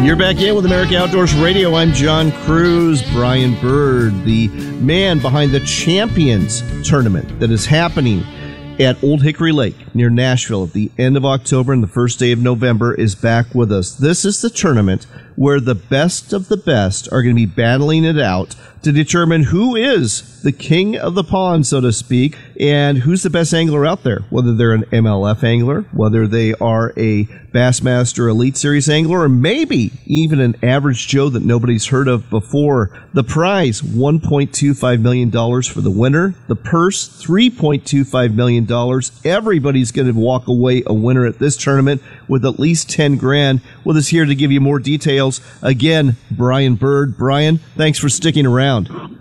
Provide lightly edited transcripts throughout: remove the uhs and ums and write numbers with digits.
You're back in with America Outdoors Radio. I'm John Cruz. Brian Bird, the man behind the Champions Tournament that is happening at Old Hickory Lake near Nashville at the end of October and the first day of November, is back with us. This is the tournament where the best of the best are going to be battling it out to determine who is the king of the pond, so to speak, and who's the best angler out there, whether they're an MLF angler, whether they are a Bassmaster Elite Series angler, or maybe even an average Joe that nobody's heard of before. The prize, $1.25 million for the winner. The purse, $3.25 million. Everybody's going to walk away a winner at this tournament with at least 10 grand. With us here to give you more details, again, Brian Bird. Brian, thanks for sticking around.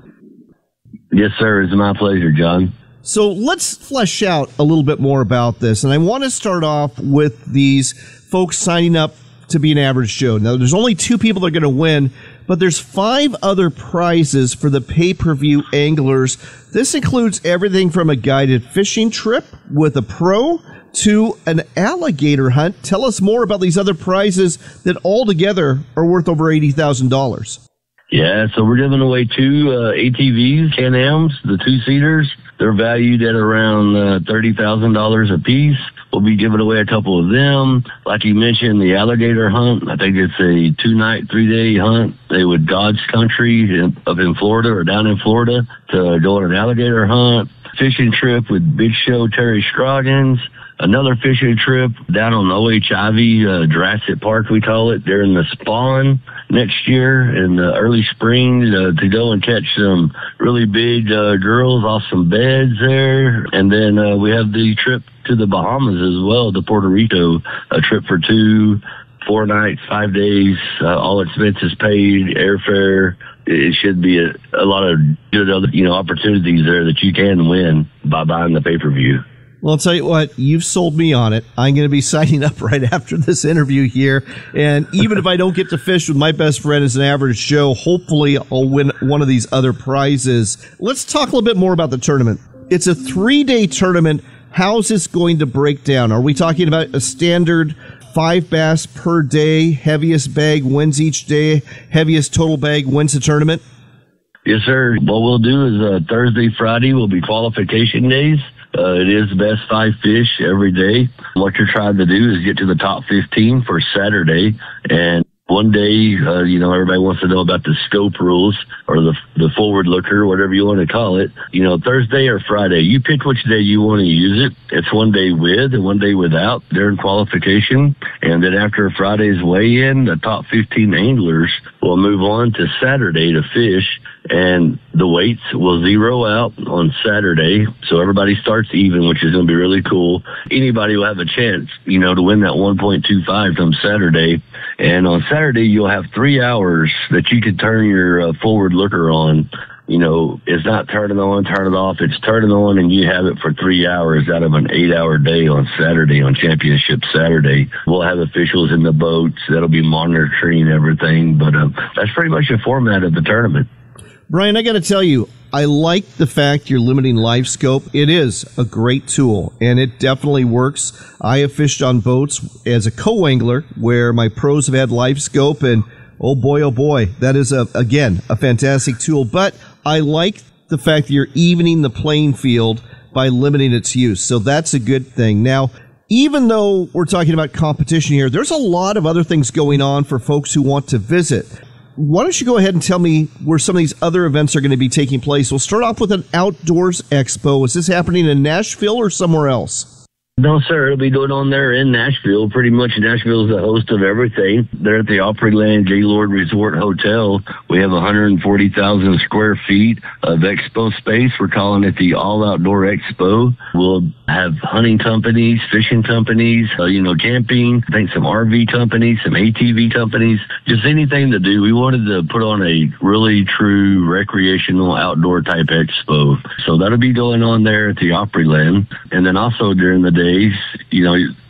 Yes, sir. It's my pleasure, John. So let's flesh out a little bit more about this. And I want to start off with these folks signing up to be an average Joe. Now, there's only 2 people that are going to win, but there's 5 other prizes for the pay-per-view anglers. This includes everything from a guided fishing trip with a pro to an alligator hunt. Tell us more about these other prizes that altogether are worth over $80,000. Yeah, so we're giving away 2 ATVs, Can-Ams, the 2-seaters. They're valued at around $30,000 a piece. We'll be giving away a couple of them. Like you mentioned, the alligator hunt. I think it's a 2-night, 3-day hunt. They would dodge country up in Florida or down in Florida to go on an alligator hunt. Fishing trip with Big Show Terry Scroggins. Another fishing trip down on OHIV, Jurassic Park, we call it, during the spawn next year in the early spring to go and catch some really big girls off some beds there. And then we have the trip to the Bahamas as well, to Puerto Rico, a trip for 2, 4 nights, 5 days, all expenses paid, airfare. It should be a lot of good other, opportunities there that you can win by buying the pay-per-view. Well, I'll tell you what, you've sold me on it. I'm going to be signing up right after this interview here. And even if I don't get to fish with my best friend as an average Joe, hopefully I'll win one of these other prizes. Let's talk a little bit more about the tournament. It's a 3-day tournament. How's this going to break down? Are we talking about a standard 5 bass per day, heaviest bag wins each day, heaviest total bag wins the tournament? Yes, sir. What we'll do is Thursday, Friday will be qualification days. It is best 5 fish every day. What you're trying to do is get to the top 15 for Saturday. And one day, everybody wants to know about the scope rules or the forward looker, whatever you want to call it. Thursday or Friday, you pick which day you want to use it. It's one day with and one day without during qualification. And then after Friday's weigh-in, the top 15 anglers will move on to Saturday to fish. And the weights will zero out on Saturday. So everybody starts even, which is going to be really cool. Anybody will have a chance, to win that 1.25 come Saturday. And on Saturday, you'll have 3 hours that you can turn your forward looker on. It's not turning on, turn it off. It's turning on, and you have it for 3 hours out of an 8-hour day on Saturday, on Championship Saturday. We'll have officials in the boats that'll be monitoring everything. But that's pretty much the format of the tournament. Brian, I got to tell you, I like the fact you're limiting live scope. It is a great tool, and it definitely works. I have fished on boats as a co-angler where my pros have had live scope, and oh boy, that is, again, a fantastic tool. But I like the fact that you're evening the playing field by limiting its use, so that's a good thing. Now, even though we're talking about competition here, there's a lot of other things going on for folks who want to visit. Why don't you go ahead and tell me where some of these other events are going to be taking place? We'll start off with an outdoors expo. Is this happening in Nashville or somewhere else? No, sir. It'll be going on there in Nashville. Pretty much Nashville's the host of everything. They're at the Opryland Gaylord Resort Hotel. We have 140,000 square feet of expo space. We're calling it the All Outdoor Expo. We'll have hunting companies, fishing companies, camping, I think some RV companies, some ATV companies, just anything to do. We wanted to put on a really true recreational outdoor type expo. So that'll be going on there at the Opryland. And then also during the days,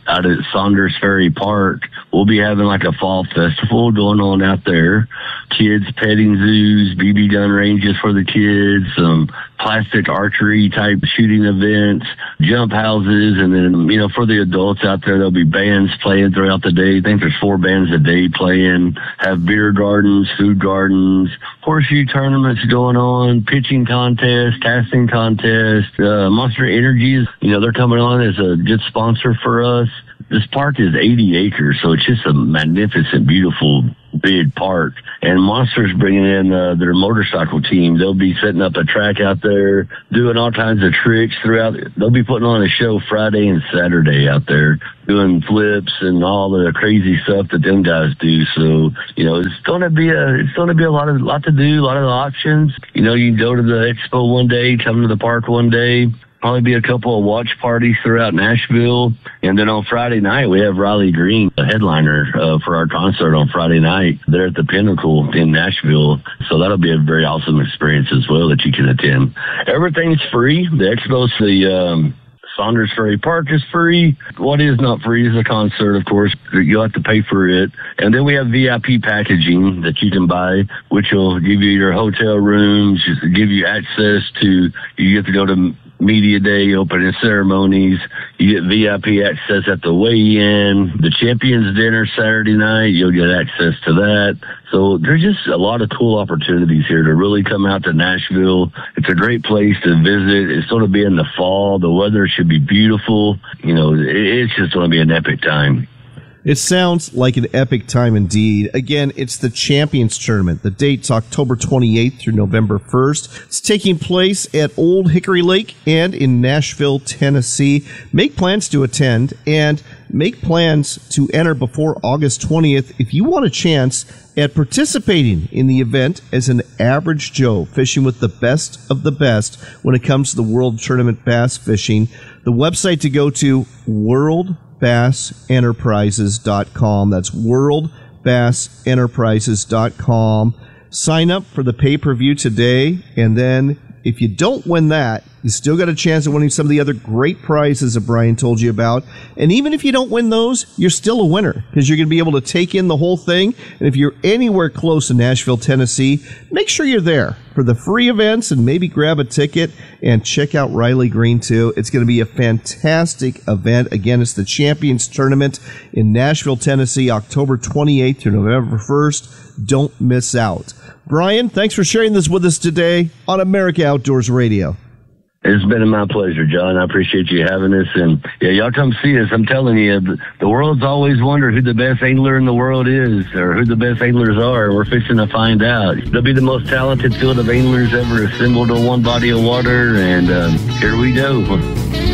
out at Saunders Ferry Park. We'll be having like a fall festival going on out there. Kids petting zoos, BB gun ranges for the kids, some plastic archery type shooting events, jump houses, and then, you know, for the adults out there, there'll be bands playing throughout the day. I think there's 4 bands a day playing, have beer gardens, food gardens, horseshoe tournaments going on, pitching contests, casting contests. Monster Energies, you know, they're coming on as a good sponsor for us. This park is 80 acres, so it's just a magnificent, beautiful, big park. And Monster's bringing in their motorcycle team. They'll be setting up a track out there, doing all kinds of tricks throughout. They'll be putting on a show Friday and Saturday out there, doing flips and all the crazy stuff that them guys do. So, you know, it's going to be a lot to do, a lot of options. You know, you can go to the expo one day, come to the park one day. Probably be a couple of watch parties throughout Nashville. And then on Friday night, we have Riley Green, a headliner for our concert on Friday night there at the Pinnacle in Nashville. So that'll be a very awesome experience as well that you can attend. Everything's free. The expo's the Saunders Ferry Park is free. What is not free is a concert, of course. You'll have to pay for it. And then we have VIP packaging that you can buy, which will give you your hotel rooms, give you access to, you get to go to media day, opening ceremonies. You get VIP access at the weigh-in, the Champions Dinner Saturday night. You'll get access to that. So there's just a lot of cool opportunities here to really come out to Nashville. It's a great place to visit. It's going to be in the fall. The weather should be beautiful. You know, it's just going to be an epic time. It sounds like an epic time indeed. Again, it's the Champions Tournament. The date's October 28th through November 1st. It's taking place at Old Hickory Lake and in Nashville, Tennessee. Make plans to attend and make plans to enter before August 20th if you want a chance at participating in the event as an average Joe, fishing with the best of the best when it comes to the World Tournament bass fishing. The website to go to, worldbassenterprises.com. That's worldbassenterprises.com. Sign up for the pay-per-view today, and then if you don't win that, you still got a chance of winning some of the other great prizes that Brian told you about. And even if you don't win those, you're still a winner because you're going to be able to take in the whole thing. And if you're anywhere close to Nashville, Tennessee, make sure you're there for the free events and maybe grab a ticket and check out Riley Green too. It's going to be a fantastic event. Again, it's the Champions Tournament in Nashville, Tennessee, October 28th through November 1st. Don't miss out. Brian, thanks for sharing this with us today on America Outdoors Radio. It's been my pleasure, John. I appreciate you having us. And, yeah, y'all come see us. I'm telling you, the world's always wondered who the best angler in the world is or who the best anglers are. We're fixing to find out. They'll be the most talented field of anglers ever assembled on one body of water, and here we go.